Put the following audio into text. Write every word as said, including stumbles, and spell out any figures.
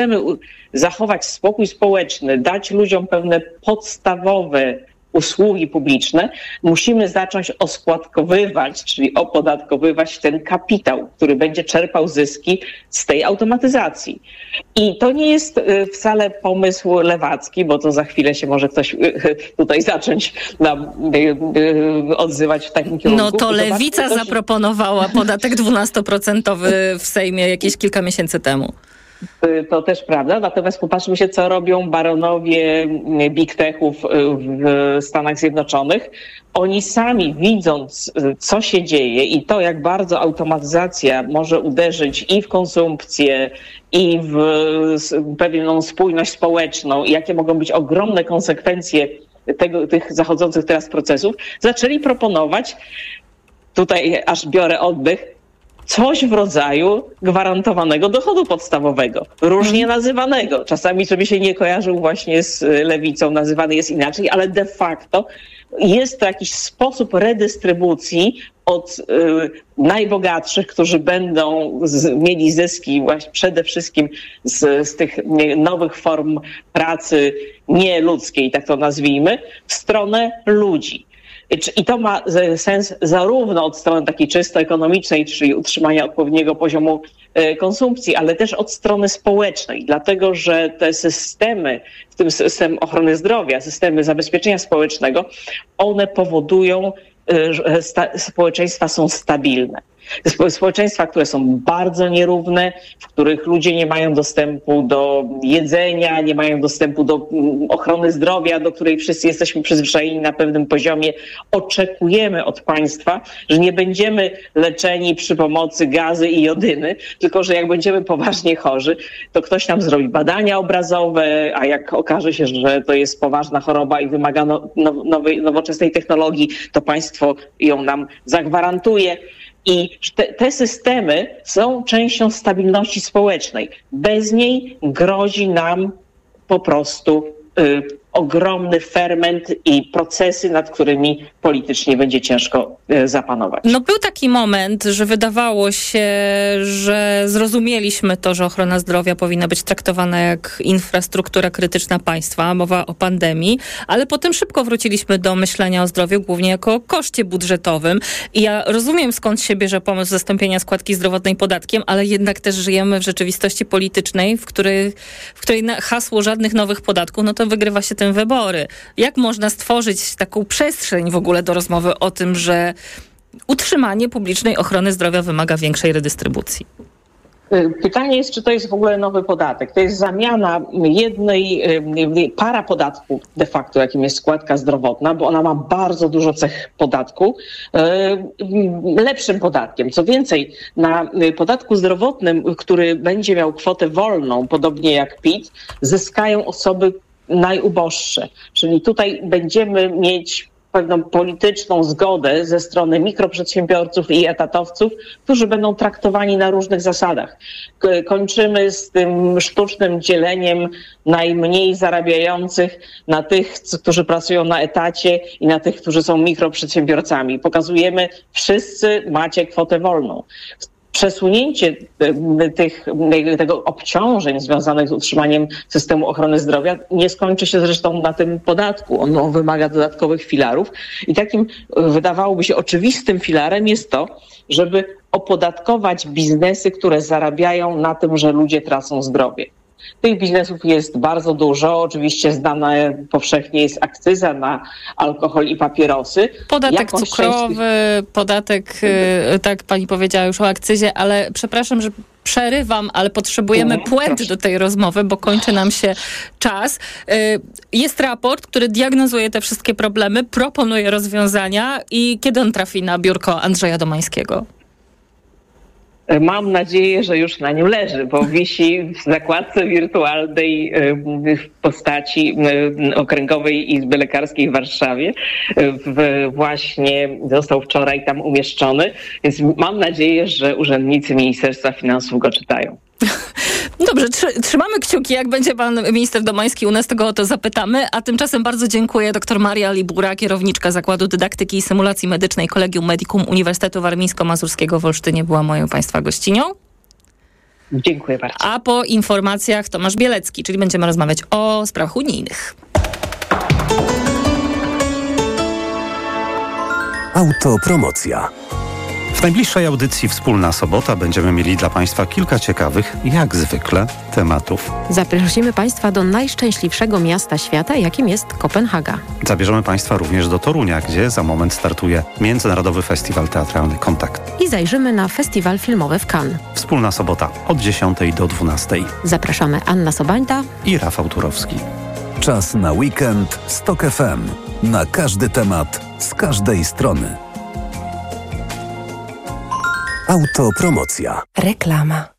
zachować spokój społeczny, dać ludziom pewne podstawowe usługi publiczne, musimy zacząć oskładkowywać, czyli opodatkowywać ten kapitał, który będzie czerpał zyski z tej automatyzacji. I to nie jest wcale pomysł lewacki, bo to za chwilę się może ktoś tutaj zacząć nam odzywać w takim kierunku. No to Lewica to się... zaproponowała podatek dwunastoprocentowy w Sejmie jakieś kilka miesięcy temu. To też prawda, natomiast popatrzmy się, co robią baronowie big techów w Stanach Zjednoczonych. Oni sami, widząc, co się dzieje i to, jak bardzo automatyzacja może uderzyć i w konsumpcję, i w pewną spójność społeczną, i jakie mogą być ogromne konsekwencje tego, tych zachodzących teraz procesów, zaczęli proponować, tutaj aż biorę oddech, coś w rodzaju gwarantowanego dochodu podstawowego, różnie nazywanego. Czasami, żeby się nie kojarzył właśnie z lewicą, nazywany jest inaczej, ale de facto jest to jakiś sposób redystrybucji od y, najbogatszych, którzy będą z, mieli zyski właśnie przede wszystkim z, z tych nowych form pracy nieludzkiej, tak to nazwijmy, w stronę ludzi. I to ma sens zarówno od strony takiej czysto ekonomicznej, czyli utrzymania odpowiedniego poziomu konsumpcji, ale też od strony społecznej, dlatego że te systemy, w tym system ochrony zdrowia, systemy zabezpieczenia społecznego, one powodują, że sta- społeczeństwa są stabilne. Społeczeństwa, które są bardzo nierówne, w których ludzie nie mają dostępu do jedzenia, nie mają dostępu do ochrony zdrowia, do której wszyscy jesteśmy przyzwyczajeni na pewnym poziomie. Oczekujemy od państwa, że nie będziemy leczeni przy pomocy gazy i jodyny, tylko że jak będziemy poważnie chorzy, to ktoś nam zrobi badania obrazowe, a jak okaże się, że to jest poważna choroba i wymaga no, nowej, nowoczesnej technologii, to państwo ją nam zagwarantuje. I te, te systemy są częścią stabilności społecznej. Bez niej grozi nam po prostu y, ogromny ferment i procesy, nad którymi politycznie będzie ciężko y, zapanować. No był taki moment, że wydawało się, że zrozumieliśmy to, że ochrona zdrowia powinna być traktowana jak infrastruktura krytyczna państwa, mowa o pandemii, ale potem szybko wróciliśmy do myślenia o zdrowiu głównie jako o koszcie budżetowym. I ja rozumiem, skąd się bierze pomysł zastąpienia składki zdrowotnej podatkiem, ale jednak też żyjemy w rzeczywistości politycznej, w której, w której na hasło żadnych nowych podatków, no to wygrywa się tym wybory. Jak można stworzyć taką przestrzeń w ogóle do rozmowy o tym, że utrzymanie publicznej ochrony zdrowia wymaga większej redystrybucji? Pytanie jest, czy to jest w ogóle nowy podatek. To jest zamiana jednej para podatku de facto, jakim jest składka zdrowotna, bo ona ma bardzo dużo cech podatku, lepszym podatkiem. Co więcej, na podatku zdrowotnym, który będzie miał kwotę wolną, podobnie jak P I T, zyskają osoby najuboższe. Czyli tutaj będziemy mieć pewną polityczną zgodę ze strony mikroprzedsiębiorców i etatowców, którzy będą traktowani na różnych zasadach. Kończymy z tym sztucznym dzieleniem najmniej zarabiających na tych, którzy pracują na etacie i na tych, którzy są mikroprzedsiębiorcami. Pokazujemy, wszyscy macie kwotę wolną. Przesunięcie tych, tego obciążeń związanych z utrzymaniem systemu ochrony zdrowia nie skończy się zresztą na tym podatku. On wymaga dodatkowych filarów i takim wydawałoby się oczywistym filarem jest to, żeby opodatkować biznesy, które zarabiają na tym, że ludzie tracą zdrowie. Tych biznesów jest bardzo dużo. Oczywiście znana powszechnie jest akcyza na alkohol i papierosy. Podatek Jakość cukrowy, tych... podatek, tak pani powiedziała już o akcyzie, ale przepraszam, że przerywam, ale potrzebujemy mhm, puent proszę. do tej rozmowy, bo kończy nam się czas. Jest raport, który diagnozuje te wszystkie problemy, proponuje rozwiązania i kiedy on trafi na biurko Andrzeja Domańskiego? Mam nadzieję, że już na nim leży, bo wisi w zakładce wirtualnej w postaci Okręgowej Izby Lekarskiej w Warszawie. Właśnie został wczoraj tam umieszczony, więc mam nadzieję, że urzędnicy Ministerstwa Finansów go czytają. Dobrze, trzymamy kciuki. Jak będzie pan minister Domański u nas, tego o to zapytamy. A tymczasem bardzo dziękuję. Doktor Maria Libura, kierowniczka Zakładu Dydaktyki i Symulacji Medycznej Collegium Medicum Uniwersytetu Warmińsko-Mazurskiego w Olsztynie była moją państwa gościnią. Dziękuję bardzo. A po informacjach Tomasz Bielecki, czyli będziemy rozmawiać o sprawach unijnych. Autopromocja. W najbliższej audycji Wspólna Sobota będziemy mieli dla Państwa kilka ciekawych, jak zwykle, tematów. Zaprosimy Państwa do najszczęśliwszego miasta świata, jakim jest Kopenhaga. Zabierzemy Państwa również do Torunia, gdzie za moment startuje Międzynarodowy Festiwal Teatralny Kontakt. I zajrzymy na festiwal filmowy w Cannes. Wspólna Sobota od dziesiątej do dwunastej. Zapraszamy Anna Sobańta i Rafał Turowski. Czas na weekend z Tok F M. Na każdy temat, z każdej strony. Autopromocja. Reklama.